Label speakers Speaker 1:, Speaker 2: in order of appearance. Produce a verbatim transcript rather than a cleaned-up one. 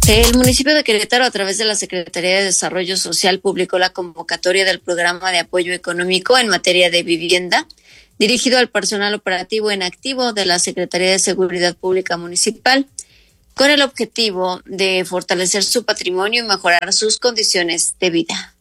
Speaker 1: El municipio de Querétaro, a través de la Secretaría de Desarrollo Social, publicó la convocatoria del programa de apoyo económico en materia de vivienda, dirigido al personal operativo en activo de la Secretaría de Seguridad Pública Municipal, con el objetivo de fortalecer su patrimonio y mejorar sus condiciones de vida.